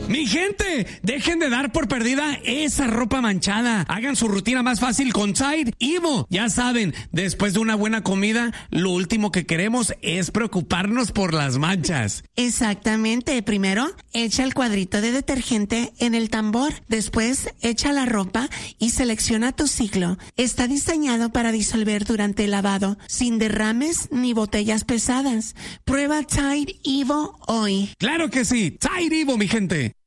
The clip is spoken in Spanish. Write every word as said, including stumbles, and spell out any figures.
Mi gente, dejen de dar por perdida esa ropa manchada. Hagan su rutina más fácil con Tide Evo. Ya saben, después de una buena comida, lo último que queremos es preocuparnos por las manchas. Exactamente. Primero, echa el cuadrito de detergente en el tambor. Después, echa la ropa y selecciona tu ciclo. Está diseñado para disolver durante el lavado, sin derrames ni botellas pesadas. Prueba Tide Evo hoy. ¡Claro que sí! ¡Tide Evo, mi gente!